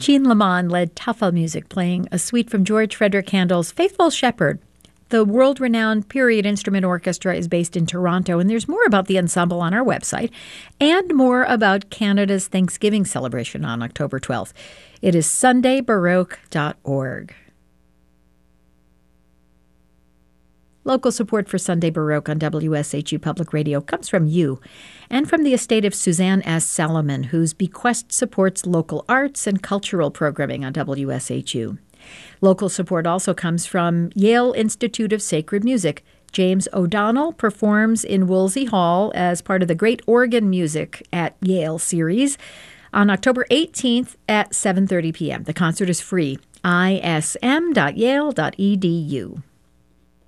Jean Lamond led Tuffa Music, playing a suite from George Frederick Handel's Faithful Shepherd. The world-renowned Period Instrument Orchestra is based in Toronto, and there's more about the ensemble on our website and more about Canada's Thanksgiving celebration on October 12th. It is sundaybaroque.org. Local support for Sunday Baroque on WSHU Public Radio comes from you and from the estate of Suzanne S. Salomon, whose bequest supports local arts and cultural programming on WSHU. Local support also comes from Yale Institute of Sacred Music. James O'Donnell performs in Woolsey Hall as part of the Great Organ Music at Yale series on October 18th at 7:30 p.m. The concert is free. ism.yale.edu.